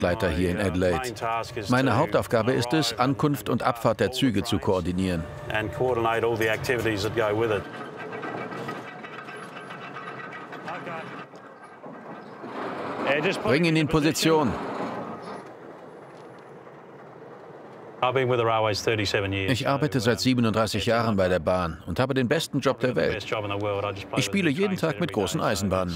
Leiter hier in Adelaide. Meine Hauptaufgabe ist es, Ankunft und Abfahrt der Züge zu koordinieren. Bring ihn in Position. Ich arbeite seit 37 Jahren bei der Bahn und habe den besten Job der Welt. Ich spiele jeden Tag mit großen Eisenbahnen.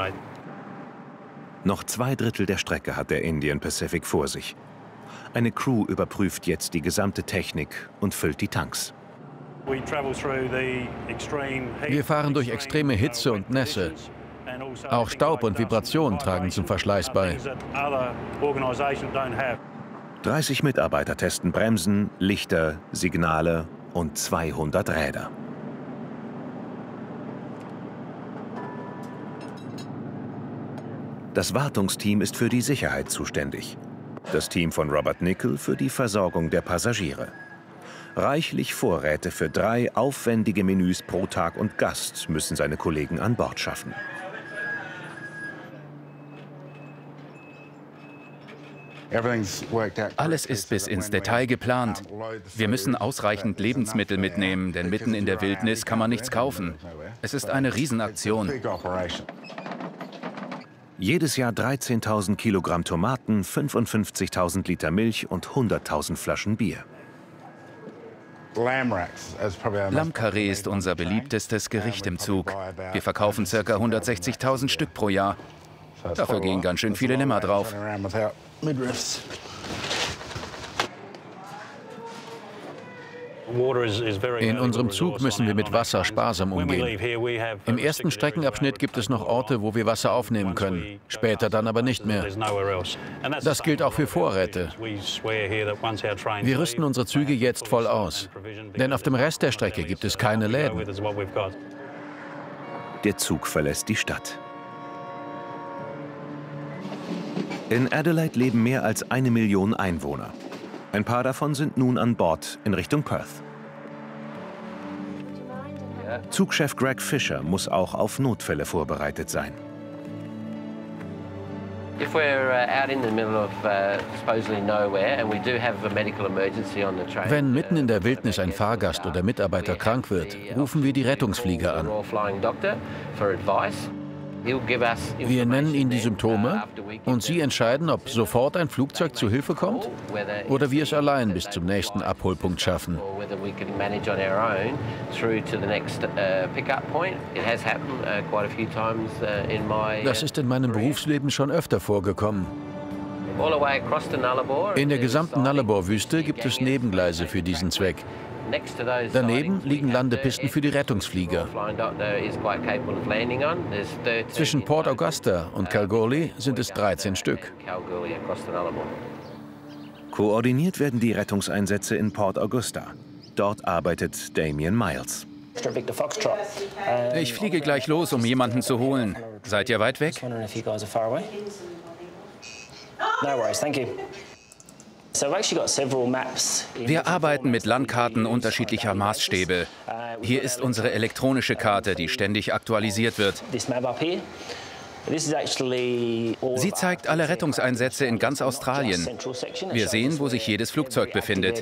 Noch 2/3 der Strecke hat der Indian Pacific vor sich. Eine Crew überprüft jetzt die gesamte Technik und füllt die Tanks. Wir fahren durch extreme Hitze und Nässe. Auch Staub und Vibration tragen zum Verschleiß bei. 30 Mitarbeiter testen Bremsen, Lichter, Signale und 200 Räder. Das Wartungsteam ist für die Sicherheit zuständig. Das Team von Robert Nichol für die Versorgung der Passagiere. Reichlich Vorräte für 3 aufwendige Menüs pro Tag und Gast müssen seine Kollegen an Bord schaffen. Alles ist bis ins Detail geplant. Wir müssen ausreichend Lebensmittel mitnehmen, denn mitten in der Wildnis kann man nichts kaufen. Es ist eine Riesenaktion. Jedes Jahr 13.000 Kilogramm Tomaten, 55.000 Liter Milch und 100.000 Flaschen Bier. Lammkarree ist unser beliebtestes Gericht im Zug. Wir verkaufen ca. 160.000 Stück pro Jahr. Dafür gehen ganz schön viele Lämmer drauf. In unserem Zug müssen wir mit Wasser sparsam umgehen. Im ersten Streckenabschnitt gibt es noch Orte, wo wir Wasser aufnehmen können, später dann aber nicht mehr. Das gilt auch für Vorräte. Wir rüsten unsere Züge jetzt voll aus, denn auf dem Rest der Strecke gibt es keine Läden. Der Zug verlässt die Stadt. In Adelaide leben mehr als 1 Million Einwohner. Ein paar davon sind nun an Bord in Richtung Perth. Zugchef Greg Fisher muss auch auf Notfälle vorbereitet sein. Wenn mitten in der Wildnis ein Fahrgast oder Mitarbeiter krank wird, rufen wir die Rettungsflieger an. Wir nennen ihnen die Symptome und sie entscheiden, ob sofort ein Flugzeug zu Hilfe kommt oder wir es allein bis zum nächsten Abholpunkt schaffen. Das ist in meinem Berufsleben schon öfter vorgekommen. In der gesamten Nullarbor-Wüste gibt es Nebengleise für diesen Zweck. Daneben liegen Landepisten für die Rettungsflieger. Zwischen Port Augusta und Kalgoorlie sind es 13 Stück. Koordiniert werden die Rettungseinsätze in Port Augusta. Dort arbeitet Damien Miles. Ich fliege gleich los, um jemanden zu holen. Seid ihr weit weg? Wir arbeiten mit Landkarten unterschiedlicher Maßstäbe. Hier ist unsere elektronische Karte, die ständig aktualisiert wird. Sie zeigt alle Rettungseinsätze in ganz Australien. Wir sehen, wo sich jedes Flugzeug befindet.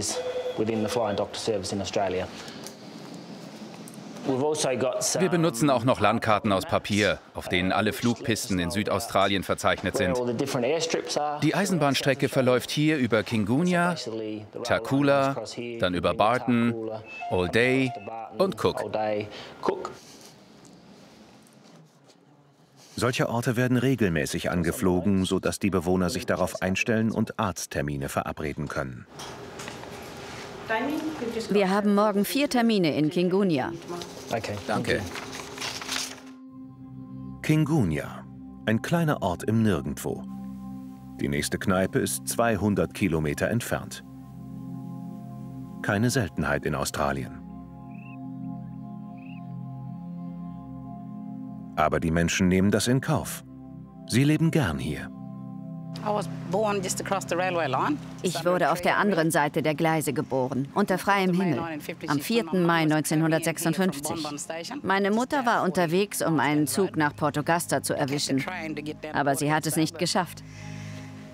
Wir benutzen auch noch Landkarten aus Papier, auf denen alle Flugpisten in Südaustralien verzeichnet sind. Die Eisenbahnstrecke verläuft hier über Kingunya, Tarcoola, dann über Barton, All Day und Cook. Solche Orte werden regelmäßig angeflogen, sodass die Bewohner sich darauf einstellen und Arzttermine verabreden können. Wir haben morgen 4 Termine in Kingunya. Okay, danke. Kingunya, ein kleiner Ort im Nirgendwo. Die nächste Kneipe ist 200 Kilometer entfernt. Keine Seltenheit in Australien. Aber die Menschen nehmen das in Kauf. Sie leben gern hier. Ich wurde auf der anderen Seite der Gleise geboren, unter freiem Himmel, am 4. Mai 1956. Meine Mutter war unterwegs, um einen Zug nach Port Augusta zu erwischen, aber sie hat es nicht geschafft.